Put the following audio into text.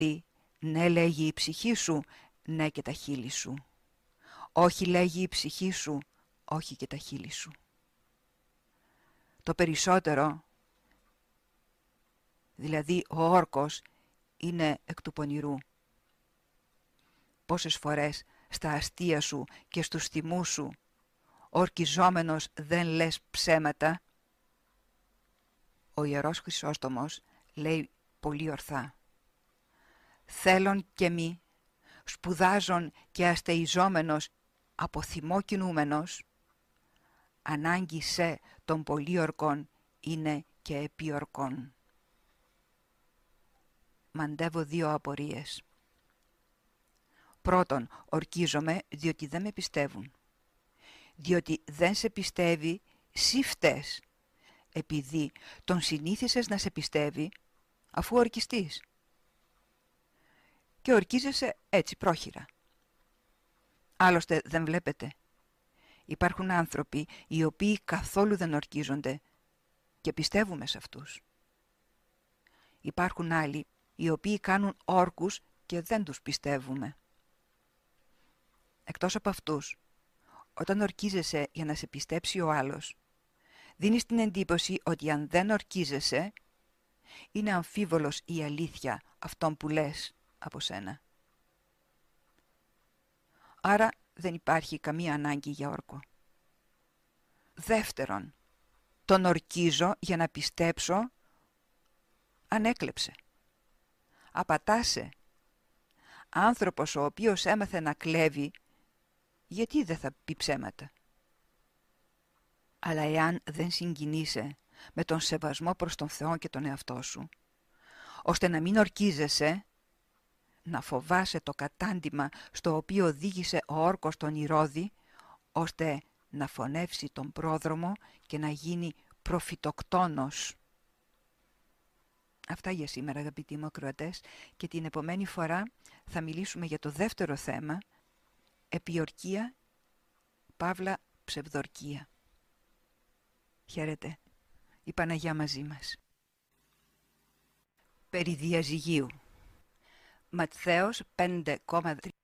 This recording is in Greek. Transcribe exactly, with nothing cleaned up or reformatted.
Ναι, λέγει η ψυχή σου, ναι και τα χείλη σου. Όχι, λέγει η ψυχή σου, όχι και τα χείλη σου. Το περισσότερο, δηλαδή ο όρκος, είναι εκ του πονηρού. Πόσες φορές στα αστεία σου και στους θυμούς σου, ορκιζόμενος δεν λες ψέματα? Ο Ιερός Χρυσόστομος λέει πολύ ορθά: θέλον και μη, σπουδάζον και αστεϊζόμενος, από θυμό κινούμενος, ανάγκη σε των πολύορκων είναι και επίορκων. Μαντεύω δύο απορίες. Πρώτον, ορκίζομαι διότι δεν με πιστεύουν. Διότι δεν σε πιστεύει, σύ φταίς, επειδή τον συνήθισες να σε πιστεύει αφού ορκιστείς. Και ορκίζεσαι έτσι πρόχειρα. Άλλωστε δεν βλέπετε. Υπάρχουν άνθρωποι οι οποίοι καθόλου δεν ορκίζονται και πιστεύουμε σε αυτούς. Υπάρχουν άλλοι οι οποίοι κάνουν όρκους και δεν τους πιστεύουμε. Εκτός από αυτούς, όταν ορκίζεσαι για να σε πιστέψει ο άλλος, δίνεις την εντύπωση ότι αν δεν ορκίζεσαι, είναι αμφίβολος η αλήθεια αυτών που λες από σένα. Άρα δεν υπάρχει καμία ανάγκη για όρκο. Δεύτερον, τον ορκίζω για να πιστέψω αν έκλεψε. Απατάσαι. Άνθρωπος ο οποίος έμαθε να κλέβει, γιατί δεν θα πει ψέματα? Αλλά εάν δεν συγκινείσαι με τον σεβασμό προς τον Θεό και τον εαυτό σου, ώστε να μην ορκίζεσαι, να φοβάσαι το κατάντημα στο οποίο οδήγησε ο όρκος τον Ηρώδη, ώστε να φωνεύσει τον πρόδρομο και να γίνει προφητοκτόνος. Αυτά για σήμερα, αγαπητοί μου ακροατές, και την επομένη φορά θα μιλήσουμε για το δεύτερο θέμα, επιορκία, παύλα ψευδορκία. Χαίρετε, η Παναγιά μαζί μας. Περί διαζυγίου. Ματθαίος πέντε κόμμα τρία